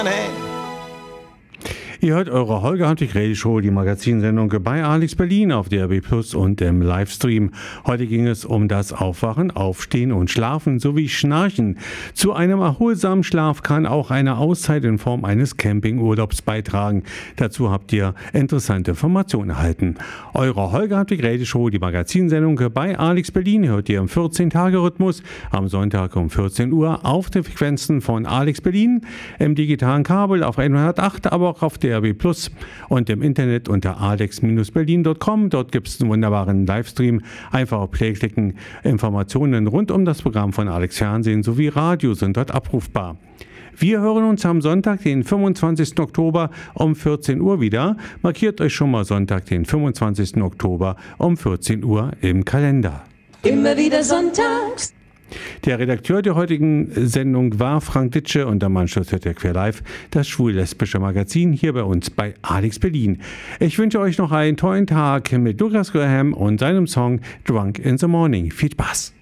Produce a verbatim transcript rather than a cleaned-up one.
Ihr hört eure Holger Hartwig Radio Show, die Magazinsendung bei Alex Berlin auf D R B Plus und im Livestream. Heute ging es um das Aufwachen, Aufstehen und Schlafen sowie Schnarchen. Zu einem erholsamen Schlaf kann auch eine Auszeit in Form eines Campingurlaubs beitragen. Dazu habt ihr interessante Informationen erhalten. Eure Holger Hartwig Radio Show, die Magazinsendung bei Alex Berlin, hört ihr im vierzehn-Tage-Rhythmus am Sonntag um vierzehn Uhr auf den Frequenzen von Alex Berlin, im digitalen Kabel auf hundertacht, aber auch auf der D R B Plus und im Internet unter alex berlin punkt com. Dort gibt es einen wunderbaren Livestream. Einfach auf Play klicken. Informationen rund um das Programm von Alex Fernsehen sowie Radio sind dort abrufbar. Wir hören uns am Sonntag, den fünfundzwanzigsten Oktober um vierzehn Uhr wieder. Markiert euch schon mal Sonntag, den fünfundzwanzigsten Oktober um vierzehn Uhr im Kalender. Immer wieder sonntags. Der Redakteur der heutigen Sendung war Frank Ditsche und am Anschluss hört ihr Quer Live, das schwul-lesbische Magazin hier bei uns bei Alex Berlin. Ich wünsche euch noch einen tollen Tag mit Lukas Graham und seinem Song Drunk in the Morning. Viel Spaß!